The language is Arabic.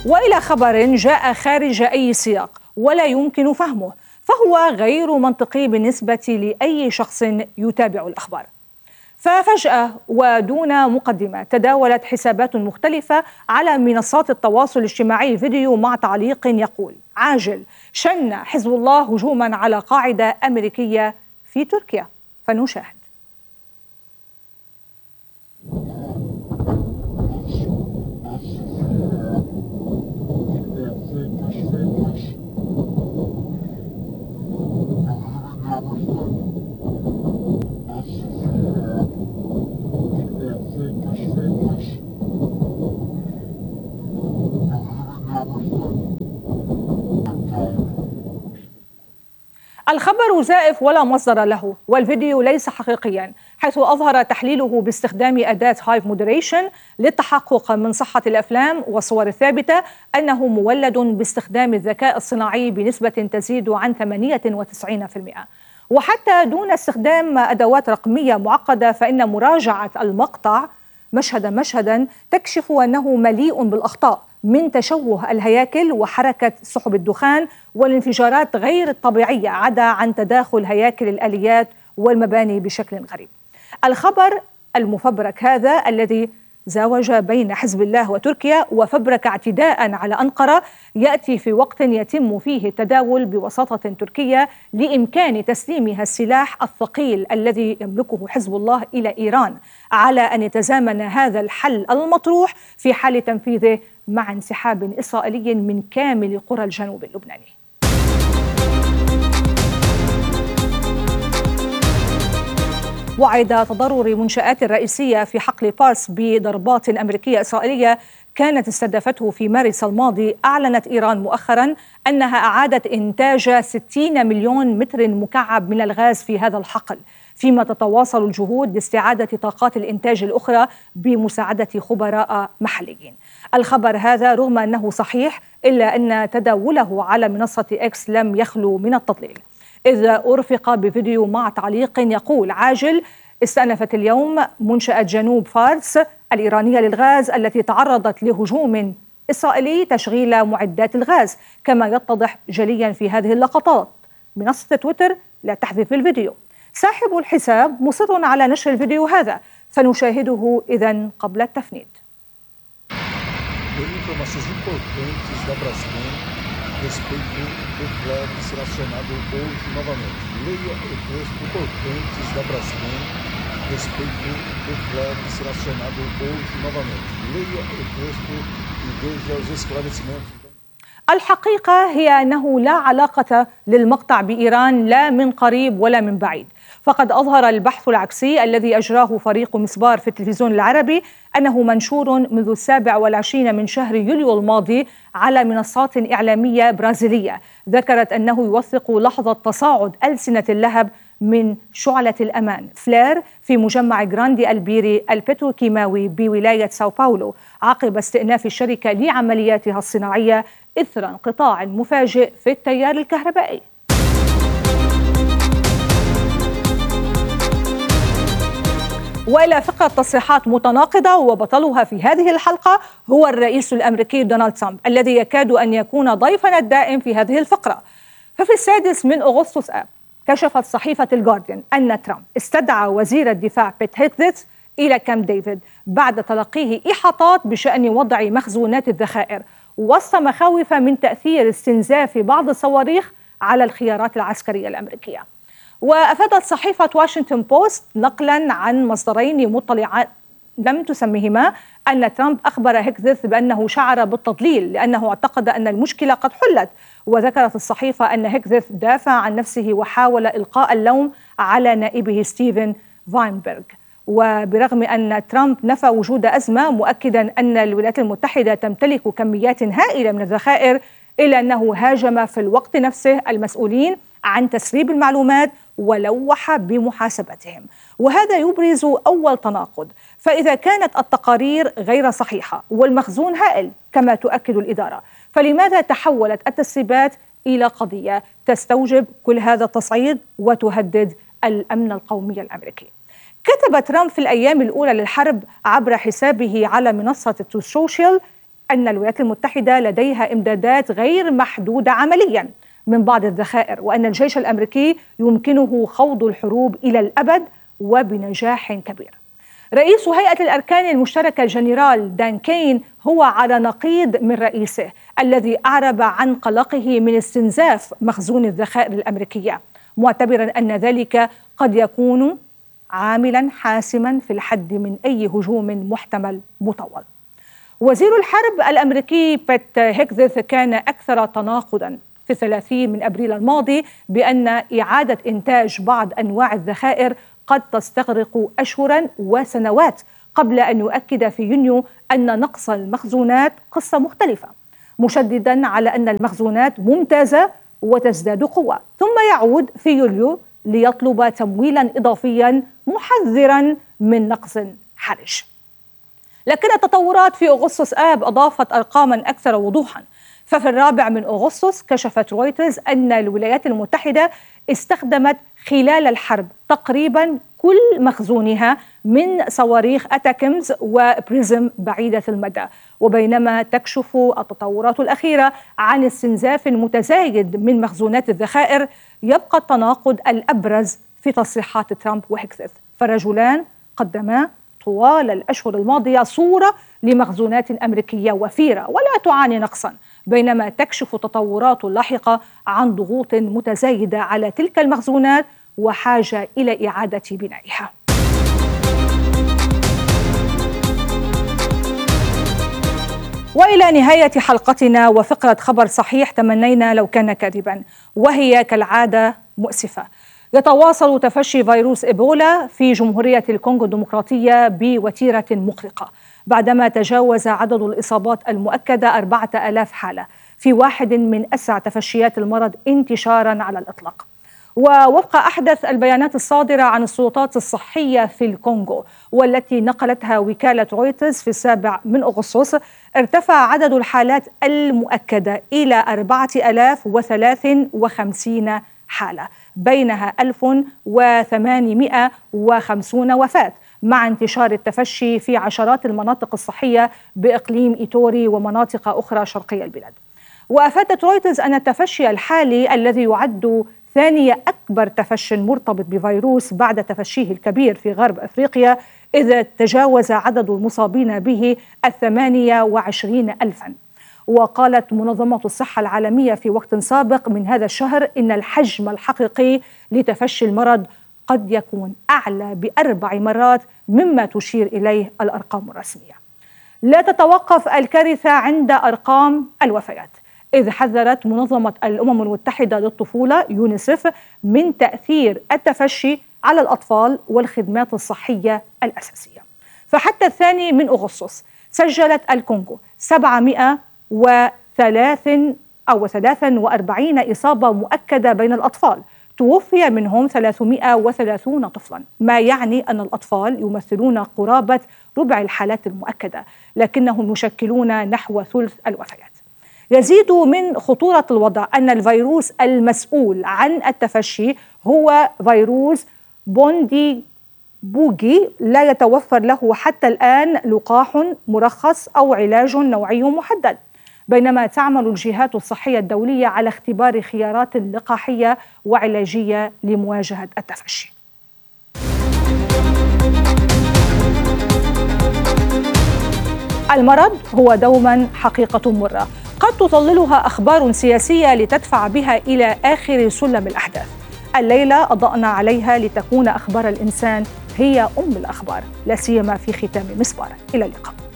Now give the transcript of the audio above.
وإلى خبر جاء خارج أي سياق ولا يمكن فهمه، فهو غير منطقي بالنسبة لأي شخص يتابع الأخبار. ففجأة ودون مقدمة تداولت حسابات مختلفة على منصات التواصل الاجتماعي فيديو مع تعليق يقول: عاجل، شن حزب الله هجوما على قاعدة أمريكية في تركيا. فنشاهد. الخبر زائف ولا مصدر له، والفيديو ليس حقيقيا، حيث أظهر تحليله باستخدام أداة هايف مودريشن للتحقق من صحة الأفلام والصور الثابتة أنه مولد باستخدام الذكاء الصناعي بنسبة تزيد عن 98%. وحتى دون استخدام أدوات رقمية معقدة، فإن مراجعة المقطع مشهدا تكشف أنه مليء بالأخطاء، من تشوه الهياكل وحركة سحب الدخان والانفجارات غير الطبيعية، عدا عن تداخل هياكل الآليات والمباني بشكل غريب. الخبر المفبرك هذا الذي زاوج بين حزب الله وتركيا وفبرك اعتداء على أنقرة يأتي في وقت يتم فيه التداول بوساطة تركية لإمكان تسليمها السلاح الثقيل الذي يملكه حزب الله إلى إيران، على أن يتزامن هذا الحل المطروح في حال تنفيذه مع انسحاب إسرائيلي من كامل قرى الجنوب اللبناني. وعد تضرر منشآت الرئيسية في حقل بارس بضربات أمريكية إسرائيلية كانت استهدفته في مارس الماضي. أعلنت إيران مؤخرا أنها أعادت إنتاج 60 مليون متر مكعب من الغاز في هذا الحقل، فيما تتواصل الجهود لاستعادة طاقات الإنتاج الأخرى بمساعدة خبراء محليين. الخبر هذا رغم أنه صحيح إلا أن تداوله على منصة إكس لم يخلو من التضليل، إذ أرفق بفيديو مع تعليق يقول: عاجل، استأنفت اليوم منشأة جنوب فارس الإيرانية للغاز التي تعرضت لهجوم إسرائيلي تشغيل معدات الغاز، كما يتضح جليا في هذه اللقطات. منصة تويتر لا تحذف الفيديو. صاحب الحساب مصر على نشر الفيديو هذا، فنشاهده إذن قبل التفنيد. respeito do FLEG será acionado hoje novamente. Leia o texto importantes da Braskem. Respeito do FLEG será acionado hoje novamente. Leia o texto e veja os esclarecimentos. الحقيقة هي أنه لا علاقة للمقطع بإيران لا من قريب ولا من بعيد، فقد أظهر البحث العكسي الذي أجراه فريق مسبار في التلفزيون العربي أنه منشور منذ 27 من شهر يوليو الماضي على منصات إعلامية برازيلية ذكرت أنه يوثق لحظة تصاعد ألسنة اللهب من شعلة الأمان فلير في مجمع جراندي البيري البتروكيماوي بولاية ساو باولو، عقب استئناف الشركة لعملياتها الصناعية إثر انقطاع مفاجئ في التيار الكهربائي. وإلى فقرة تصريحات متناقضة، وبطلها في هذه الحلقة هو الرئيس الأمريكي دونالد ترامب الذي يكاد أن يكون ضيفنا الدائم في هذه الفقرة. ففي 6 من أغسطس آب كشفت صحيفة الجارديان أن ترامب استدعى وزير الدفاع بيت هيكسيت إلى كامب ديفيد بعد تلقيه إحاطات بشأن وضع مخزونات الذخائر، وسط مخاوف من تأثير استنزاف بعض الصواريخ على الخيارات العسكرية الأمريكية. وأفادت صحيفة واشنطن بوست نقلا عن مصدرين مطلعات لم تسمهما أن ترامب أخبر هيكسيت بأنه شعر بالتضليل لأنه اعتقد أن المشكلة قد حلت. وذكرت الصحيفة أن هيكسيت دافع عن نفسه وحاول إلقاء اللوم على نائبه ستيفن فاينبرغ. وبرغم أن ترامب نفى وجود أزمة مؤكدا أن الولايات المتحدة تمتلك كميات هائلة من الذخائر، إلا أنه هاجم في الوقت نفسه المسؤولين عن تسريب المعلومات ولوح بمحاسبتهم. وهذا يبرز أول تناقض، فإذا كانت التقارير غير صحيحة والمخزون هائل كما تؤكد الإدارة، فلماذا تحولت التسريبات إلى قضية تستوجب كل هذا التصعيد وتهدد الأمن القومي الأمريكي؟ كتب ترامب في الأيام الأولى للحرب عبر حسابه على منصة التروث سوشيال أن الولايات المتحدة لديها إمدادات غير محدودة عملياً من بعض الذخائر، وأن الجيش الأمريكي يمكنه خوض الحروب إلى الأبد وبنجاح كبير. رئيس هيئة الأركان المشتركة الجنرال دان كين هو على نقيض من رئيسه الذي أعرب عن قلقه من استنزاف مخزون الذخائر الأمريكية، معتبرا أن ذلك قد يكون عاملا حاسما في الحد من أي هجوم محتمل مطول. وزير الحرب الأمريكي بيت هيكسث كان أكثر تناقضا في 30 من أبريل الماضي بأن إعادة إنتاج بعض أنواع الذخائر قد تستغرق أشهرا وسنوات، قبل أن يؤكد في يونيو أن نقص المخزونات قصة مختلفة، مشددا على أن المخزونات ممتازة وتزداد قوة، ثم يعود في يوليو ليطلب تمويلا إضافيا محذرا من نقص حرج. لكن التطورات في أغسطس آب أضافت أرقاما أكثر وضوحا. ففي 4 من أغسطس كشفت رويترز أن الولايات المتحدة استخدمت خلال الحرب تقريبا كل مخزونها من صواريخ أتاكمز وبريزم بعيدة المدى، وبينما تكشف التطورات الأخيرة عن استنزاف متزايد من مخزونات الذخائر، يبقى التناقض الأبرز في تصريحات ترامب وهيكسث، فالرجلان قدما طوال الأشهر الماضية صورة لمخزونات أمريكية وفيرة ولا تعاني نقصا، بينما تكشف تطورات لاحقة عن ضغوط متزايدة على تلك المخزونات وحاجة إلى إعادة بنائها. وإلى نهاية حلقتنا وفقرة خبر صحيح تمنينا لو كان كاذبا، وهي كالعادة مؤسفة. يتواصل تفشي فيروس إيبولا في جمهورية الكونغو الديمقراطية بوتيرة مقلقة، بعدما تجاوز عدد الإصابات المؤكدة 4000 حالة في واحد من أسرع تفشيات المرض انتشارا على الإطلاق. ووفق أحدث البيانات الصادرة عن السلطات الصحية في الكونغو والتي نقلتها وكالة رويترز في 7 من أغسطس، ارتفع عدد الحالات المؤكدة إلى 4053 حالة، بينها 1850 وفاة، مع انتشار التفشي في عشرات المناطق الصحية بإقليم إيتوري ومناطق أخرى شرقي البلاد. وأفادت رويترز أن التفشي الحالي الذي يعد ثاني أكبر تفشي مرتبط بفيروس بعد تفشيه الكبير في غرب أفريقيا، إذ تجاوز عدد المصابين به 28,000. وقالت منظمة الصحة العالمية في وقت سابق من هذا الشهر إن الحجم الحقيقي لتفشي المرض قد يكون أعلى ب4 مرات مما تشير إليه الأرقام الرسمية. لا تتوقف الكارثة عند أرقام الوفيات، إذ حذرت منظمة الأمم المتحدة للطفولة يونيسف من تأثير التفشي على الأطفال والخدمات الصحية الأساسية. فحتى 2 من أغسطس سجلت الكونغو 743 إصابة مؤكدة بين الأطفال، توفي منهم 330 طفلا، ما يعني أن الأطفال يمثلون قرابة ربع الحالات المؤكدة، لكنهم يشكلون نحو ثلث الوفيات. يزيد من خطورة الوضع أن الفيروس المسؤول عن التفشي هو فيروس بوندي بوغي، لا يتوفر له حتى الآن لقاح مرخص أو علاج نوعي محدد، بينما تعمل الجهات الصحية الدولية على اختبار خيارات لقاحية وعلاجية لمواجهة التفشي. المرض هو دوما حقيقة مرة قد تظللها أخبار سياسية لتدفع بها إلى آخر سلم الأحداث. الليلة أضأنا عليها لتكون أخبار الإنسان هي أم الأخبار، لا سيما في ختام مسبار. إلى اللقاء.